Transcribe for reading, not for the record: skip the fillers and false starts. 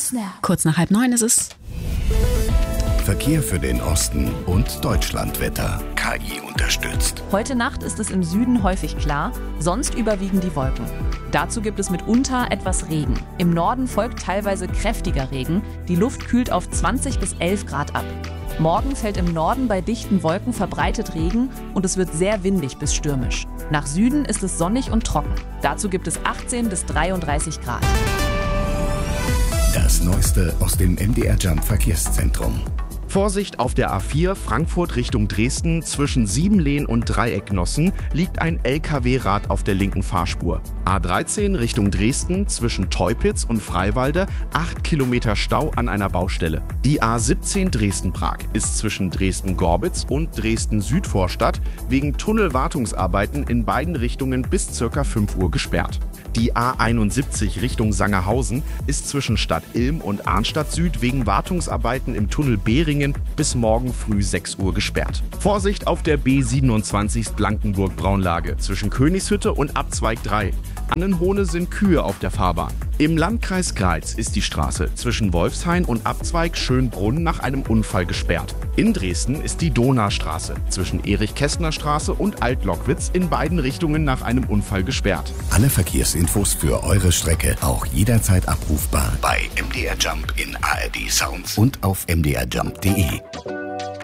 Kurz nach 8:30 ist es. Verkehr für den Osten und Deutschlandwetter. KI unterstützt. Heute Nacht ist es im Süden häufig klar, sonst überwiegen die Wolken. Dazu gibt es mitunter etwas Regen. Im Norden folgt teilweise kräftiger Regen. Die Luft kühlt auf 20 bis 11 Grad ab. Morgen fällt im Norden bei dichten Wolken verbreitet Regen und es wird sehr windig bis stürmisch. Nach Süden ist es sonnig und trocken. Dazu gibt es 18 bis 33 Grad. Das Neueste aus dem MDR Jump Verkehrszentrum. Vorsicht auf der A4 Frankfurt Richtung Dresden. Zwischen Siebenlehn und Dreiecknossen liegt ein LKW-Rad auf der linken Fahrspur. A13 Richtung Dresden zwischen Teupitz und Freiwalde 8 Kilometer Stau an einer Baustelle. Die A17 Dresden-Prag ist zwischen Dresden-Gorbitz und Dresden-Südvorstadt wegen Tunnelwartungsarbeiten in beiden Richtungen bis ca. 5 Uhr gesperrt. Die A71 Richtung Sangerhausen ist zwischen Stadt Ilm und Arnstadt Süd wegen Wartungsarbeiten im Tunnel Behringen bis morgen früh 6 Uhr gesperrt. Vorsicht auf der B27 Blankenburg-Braunlage zwischen Königshütte und Abzweig 3. Annenhohne sind Kühe auf der Fahrbahn. Im Landkreis Greiz ist die Straße zwischen Wolfshain und Abzweig Schönbrunn nach einem Unfall gesperrt. In Dresden ist die Donaustraße zwischen Erich-Kästner-Straße und Alt-Lockwitz in beiden Richtungen nach einem Unfall gesperrt. Alle Verkehrsinfos für eure Strecke auch jederzeit abrufbar bei MDR Jump in ARD Sounds und auf mdrjump.de.